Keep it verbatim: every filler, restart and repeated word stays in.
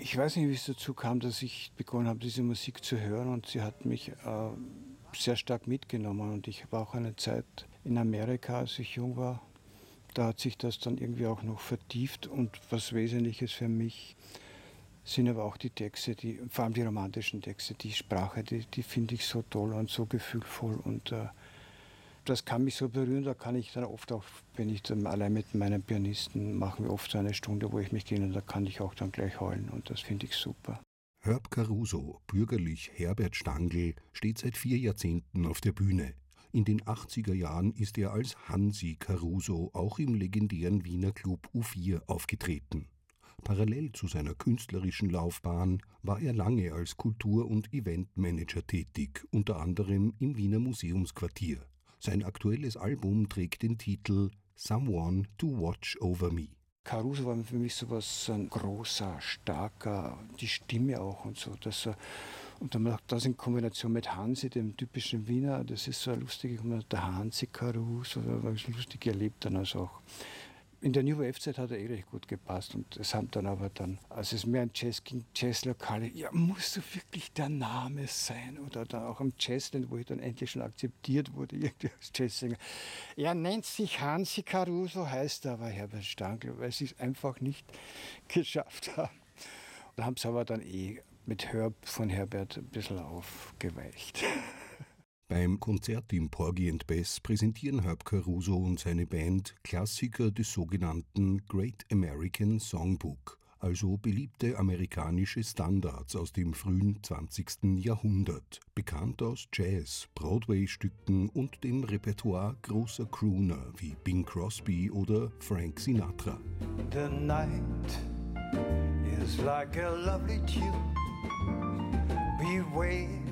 Ich weiß nicht, wie es dazu kam, dass ich begonnen habe, diese Musik zu hören, und sie hat mich äh, sehr stark mitgenommen, und ich war auch eine Zeit in Amerika, als ich jung war. Da hat sich das dann irgendwie auch noch vertieft, und was Wesentliches für mich sind aber auch die Texte, die, vor allem die romantischen Texte, die Sprache, die, die finde ich so toll und so gefühlvoll, und äh, das kann mich so berühren. Da kann ich dann oft auch, wenn ich dann allein mit meinem Pianisten, machen wir oft so eine Stunde, wo ich mich gehe, und da kann ich auch dann gleich heulen, und das finde ich super. Herb Caruso, bürgerlich Herbert Stangl, steht seit vier Jahrzehnten auf der Bühne. In den achtziger Jahren ist er als Hansi Caruso auch im legendären Wiener Club U vier aufgetreten. Parallel zu seiner künstlerischen Laufbahn war er lange als Kultur- und Eventmanager tätig, unter anderem im Wiener Museumsquartier. Sein aktuelles Album trägt den Titel Someone to Watch Over Me. Caruso war für mich sowas, so ein großer, starker, die Stimme auch und so. Dass er, und dann macht das in Kombination mit Hansi, dem typischen Wiener, das ist so eine lustige, der Hansi Caruso, da habe ich lustig erlebt dann also auch. In der New Wave-Zeit hat er eh recht gut gepasst, und es haben dann aber dann, als es mehr ein Jazz ging, Jazzlokale, ja, musst du wirklich der Name sein? Oder dann auch am Jazzland, wo ich dann endlich schon akzeptiert wurde, irgendwie als Jazzsänger. Er nennt sich Hansi Caruso, heißt aber Herbert Stangl, weil sie es einfach nicht geschafft haben. Da haben sie aber dann eh mit Herb von Herbert ein bisschen aufgeweicht. Beim Konzert im Porgy and Bess präsentieren Herb Caruso und seine Band Klassiker des sogenannten Great American Songbook, also beliebte amerikanische Standards aus dem frühen zwanzigsten Jahrhundert, bekannt aus Jazz, Broadway-Stücken und dem Repertoire großer Crooner wie Bing Crosby oder Frank Sinatra. The night is like a lovely tune. Beware